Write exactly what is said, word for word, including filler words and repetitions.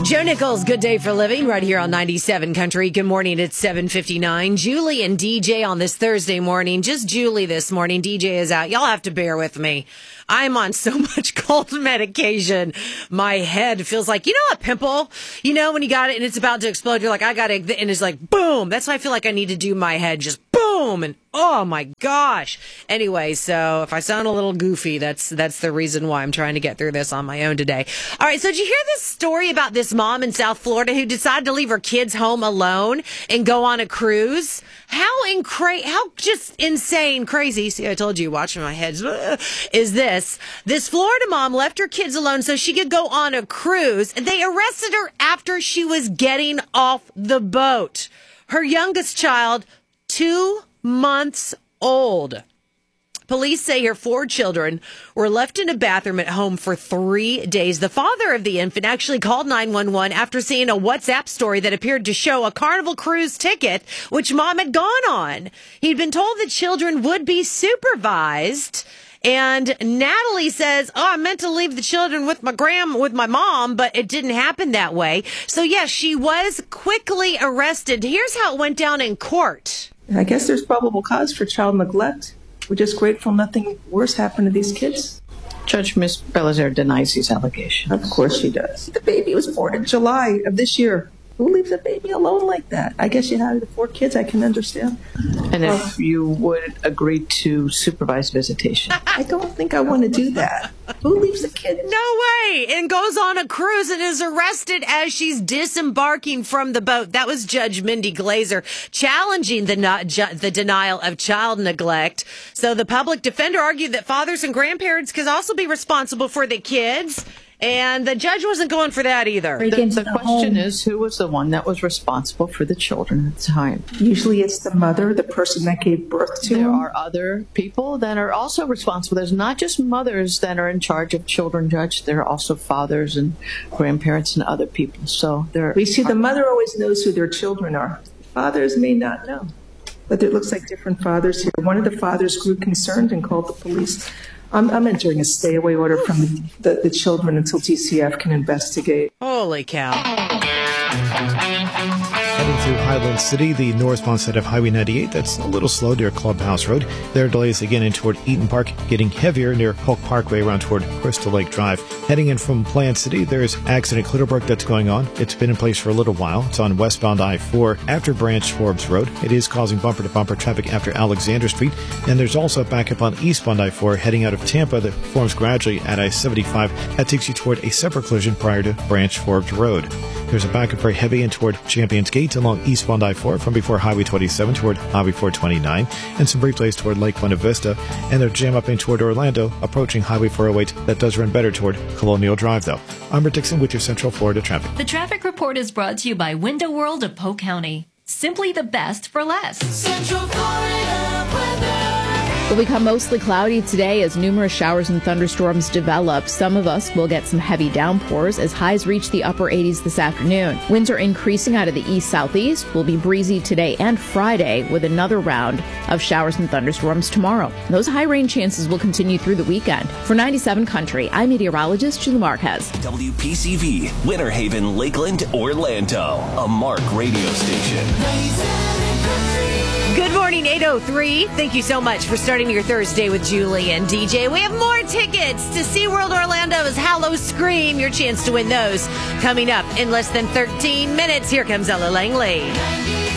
Joe Nichols, Good Day for Living, right here on ninety-seven Country. Good morning, it's seven fifty-nine. Julie and D J on this Thursday morning. Just Julie this morning. D J is out. Y'all have to bear with me. I'm on so much cold medication. My head feels like, you know, a pimple? You know, when you got it and it's about to explode, you're like, I got it, and it's like, boom. That's why I feel like I need to do my head, just boom, and oh my gosh. Anyway, so if I sound a little goofy, that's that's the reason why I'm trying to get through this on my own today. All right, so did you hear this story about this mom in South Florida who decided to leave her kids home alone and go on a cruise? How incra- how just insane, crazy, see, I told you, watching my head, is this. This Florida mom left her kids alone so she could go on a cruise, and they arrested her after she was getting off the boat. Her youngest child, two months old. Police say her four children were left in a bathroom at home for three days. The father of the infant actually called nine one one after seeing a WhatsApp story that appeared to show a Carnival cruise ticket, which mom had gone on. He'd been told the children would be supervised. And Natalie says, oh, I meant to leave the children with my grandma, with my mom, but it didn't happen that way. So, yes, she was quickly arrested. Here's how it went down in court. I guess there's probable cause for child neglect. We're just grateful nothing worse happened to these kids. Judge Miz Belizaire denies these allegations. Of course she does. The baby was born in July of this year. Who leaves a baby alone like that? I guess you had four kids. I can understand. And if uh, you would agree to supervised visitation. I don't think I want to do that. Who leaves a kid? No way. And goes on a cruise and is arrested as she's disembarking from the boat. That was Judge Mindy Glazer challenging the not, ju- the denial of child neglect. So the public defender argued that fathers and grandparents could also be responsible for the kids. And the judge wasn't going for that either. The, the question is, who was the one that was responsible for the children at the time? Usually it's the mother, the person that gave birth to there them. There are other people that are also responsible. There's not just mothers that are in charge of children, Judge. There are also fathers and grandparents and other people. So there. We see the mother always knows who their children are. Fathers may not know. But it looks like different fathers here. One of the fathers grew concerned and called the police. I'm, I'm entering a stay-away order from the, the, the children until D C F can investigate. Holy cow. Heading through Highland City, the northbound side of Highway ninety-eight, that's a little slow near Clubhouse Road. There are delays again in toward Eaton Park, getting heavier near Polk Parkway around toward Crystal Lake Drive. Heading in from Plant City, there's accident Clitterbrook that's going on. It's been in place for a little while. It's on westbound I four after Branch Forbes Road. It is causing bumper-to-bumper traffic after Alexander Street. And there's also a backup on eastbound I four heading out of Tampa that forms gradually at I seventy-five. That takes you toward a separate collision prior to Branch Forbes Road. There's a backup very heavy in toward Champions Gate along eastbound I four from before Highway twenty-seven toward Highway four twenty-nine, and some brief delays toward Lake Buena Vista, and they're jam up in toward Orlando, approaching Highway four oh eight. That does run better toward Colonial Drive, though. I'm Rick Dixon with your Central Florida traffic. The traffic report is brought to you by Window World of Polk County. Simply the best for less. Central Florida weather. Will become mostly cloudy today as numerous showers and thunderstorms develop. Some of us will get some heavy downpours as highs reach the upper eighties this afternoon. Winds are increasing out of the east-southeast. Will be breezy today and Friday with another round of showers and thunderstorms tomorrow. Those high rain chances will continue through the weekend. For ninety-seven Country, I'm meteorologist Julie Marquez. W P C V, Winter Haven, Lakeland, Orlando, a Mark radio station. Good morning, eight oh three. Thank you so much for starting your Thursday with Julie and D J. We have more tickets to SeaWorld Orlando's Hallow Scream. Your chance to win those coming up in less than thirteen minutes. Here comes Ella Langley.